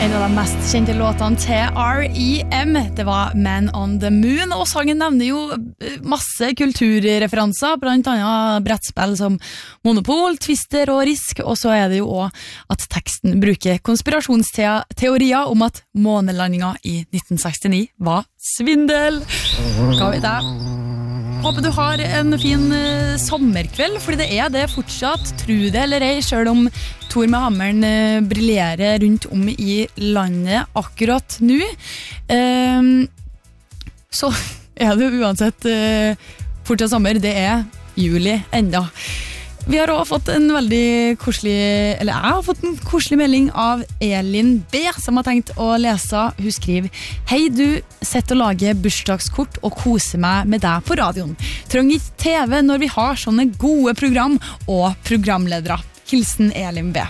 En av de mest kjente låtene til R.E.M. Det var Man on the Moon, og sangen nevner jo masse kulturreferanser, blant annet brettspill som Monopol, Twister og Risk, og så er det jo også at teksten bruker konspirasjonsteorier om at månelandingen i 1969 var svindel. Hva vet jeg? Håper du har en fin sommerkveld, fordi det er det fortsatt, tro det eller ei, selv om Tor med hammeren briljerer rundt om i landet akkurat nå. Så er det uansett fortsatt sommer, det er juli enda. Vi har også fått en veldig koselig, eller jeg har fått en koselig melding av Elin B, som har tenkt å lese. Hun skriver: Hei, du setter og lager bursdagskort og koser meg med deg på radioen. Trenger ikke TV når vi har sånne gode program og programledere. Hilsen Elin B.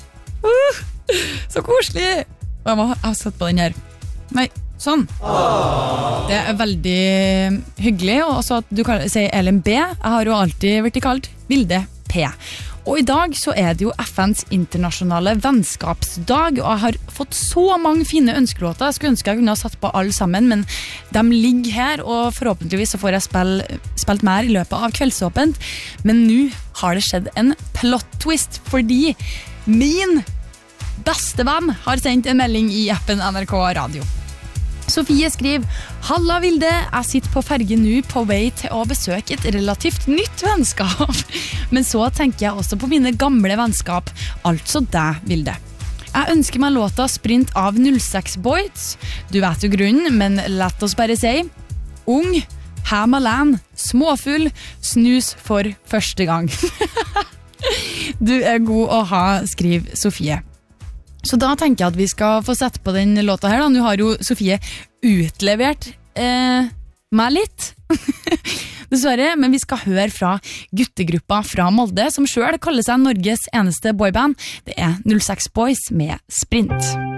Så koselig! Jeg har satt på den her. Nei, sånn. Det er veldig hyggelig, og også at du sier Elin B. Jeg har jo alltid vært kalt Vilde P. Og i dag så er det jo FNs internasjonale vennskapsdag, og jeg har fått så mange fine ønskelåter. Jeg skulle ønske jeg kunne ha satt på alle sammen, men de ligger her, og forhåpentligvis så får jeg spilt mer i løpet av kveldsåpent. Men nå har det skjedd en plot twist, fordi min beste venn har sendt en melding i appen NRK Radio. Sofie skriver: Halla Vilde, jeg sitter på ferge nå på vei til å besøke et relativt nytt vennskap. Men så tenker jeg også på mine gamle vennskap, altså deg, Vilde. Jeg ønsker meg låta Sprint av 06 Boys. Du vet jo grunnen, men lett oss bare si: Ung, Ham alene, småfull, snus for første gang. Du er god å ha, skriver Sofie. Så da tenker jeg at vi skal få sette på den låta her da. Nå har jo Sofie utlevert meg litt dessverre, men vi skal høre fra guttegruppa fra Molde, som selv kaller seg Norges eneste boyband. Det er 06 Boys med Sprint.